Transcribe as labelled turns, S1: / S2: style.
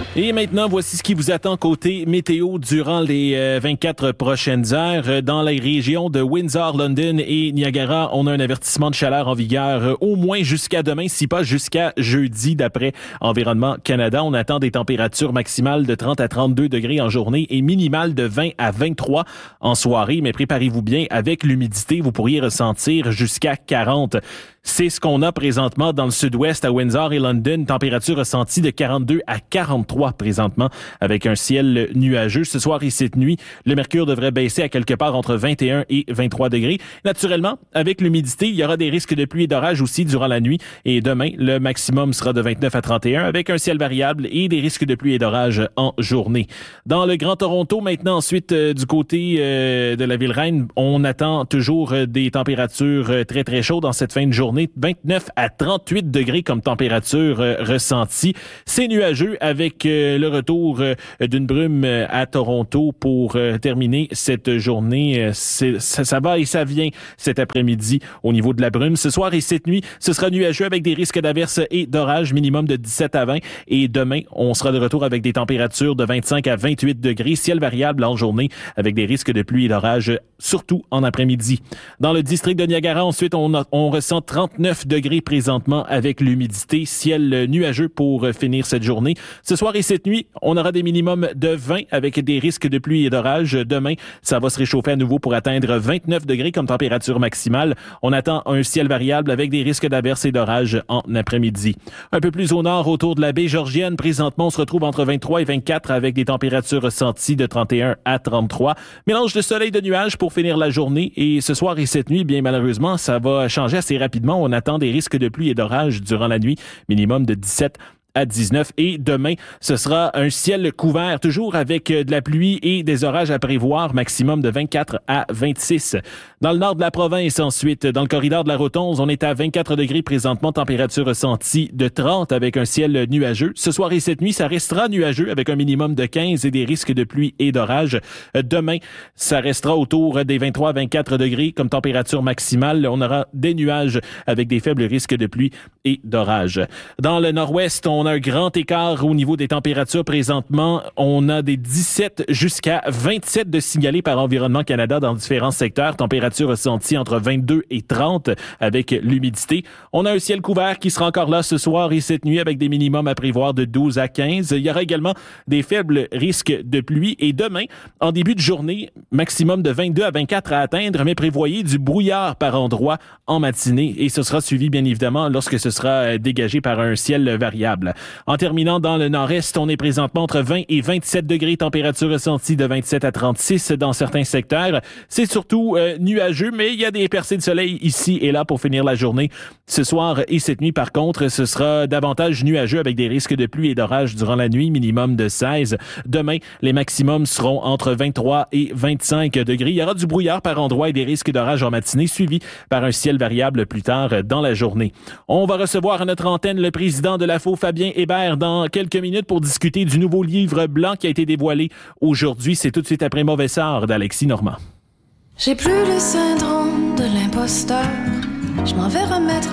S1: Et maintenant, voici ce qui vous attend côté météo durant les 24 prochaines heures. Dans les régions de Windsor, London et Niagara, on a un avertissement de chaleur en vigueur au moins jusqu'à demain, si pas jusqu'à jeudi, d'après Environnement Canada. On attend des températures maximales de 30 à 32 degrés en journée et minimales de 20 à 23 en soirée. Mais préparez-vous bien, avec l'humidité, vous pourriez ressentir jusqu'à 40. C'est ce qu'on a présentement dans le sud-ouest à Windsor et London. Température ressentie de 42 à 43 présentement avec un ciel nuageux. Ce soir et cette nuit, le mercure devrait baisser à quelque part entre 21 et 23 degrés. Naturellement, avec l'humidité, il y aura des risques de pluie et d'orage aussi durant la nuit. Et demain, le maximum sera de 29 à 31 avec un ciel variable et des risques de pluie et d'orage en journée. Dans le Grand Toronto, maintenant, ensuite, du côté de la Ville-Reine, on attend toujours des températures très, très chaudes en cette fin de journée. 29 à 38 degrés comme température ressentie. C'est nuageux avec le retour d'une brume à Toronto pour terminer cette journée. Ça va et ça vient cet après-midi au niveau de la brume. Ce soir et cette nuit, ce sera nuageux avec des risques d'averses et d'orages minimum de 17 à 20. Et demain, on sera de retour avec des températures de 25 à 28 degrés. Ciel variable en journée avec des risques de pluie et d'orage, surtout en après-midi. Dans le district de Niagara, ensuite, on ressent 39 degrés présentement avec l'humidité. Ciel nuageux pour finir cette journée. Ce soir et cette nuit, on aura des minimums de 20 avec des risques de pluie et d'orage. Demain, ça va se réchauffer à nouveau pour atteindre 29 degrés comme température maximale. On attend un ciel variable avec des risques d'averses et d'orages en après-midi. Un peu plus au nord, autour de la baie Georgienne, présentement, on se retrouve entre 23 et 24 avec des températures ressenties de 31 à 33. Mélange de soleil et de nuages pour finir la journée. Et ce soir et cette nuit, bien malheureusement, ça va changer assez rapidement. On attend des risques de pluie et d'orage durant la nuit, minimum de 17 à 19. Et demain, ce sera un ciel couvert, toujours avec de la pluie et des orages à prévoir, maximum de 24 à 26. Dans le nord de la province, ensuite, dans le corridor de la Rotonde, on est à 24 degrés présentement, température ressentie de 30 avec un ciel nuageux. Ce soir et cette nuit, ça restera nuageux avec un minimum de 15 et des risques de pluie et d'orage. Demain, ça restera autour des 23 à 24 degrés comme température maximale. On aura des nuages avec des faibles risques de pluie et d'orage. Dans le nord-ouest, on a un grand écart au niveau des températures présentement. On a des 17 jusqu'à 27 de signalés par Environnement Canada dans différents secteurs. Température ressentie entre 22 et 30 avec l'humidité. On a un ciel couvert qui sera encore là ce soir et cette nuit avec des minimums à prévoir de 12 à 15. Il y aura également des faibles risques de pluie. Et demain, en début de journée, maximum de 22 à 24 à atteindre, mais prévoyez du brouillard par endroits en matinée. Et ce sera suivi, bien évidemment, lorsque ce sera dégagé par un ciel variable. En terminant dans le nord-est, on est présentement entre 20 et 27 degrés, température ressentie de 27 à 36 dans certains secteurs. C'est surtout nuageux, mais il y a des percées de soleil ici et là pour finir la journée. Ce soir et cette nuit, par contre, ce sera davantage nuageux avec des risques de pluie et d'orage durant la nuit, minimum de 16. Demain, les maximums seront entre 23 et 25 degrés. Il y aura du brouillard par endroits et des risques d'orage en matinée, suivi par un ciel variable plus tard dans la journée. On va recevoir à notre antenne le président de l'AFO, Fabien Hébert, dans quelques minutes pour discuter du nouveau livre blanc qui a été dévoilé aujourd'hui. C'est tout de suite après Mauvais sort d'Alexis Normand.
S2: J'ai plus le syndrome de l'imposteur. Je m'en vais remettre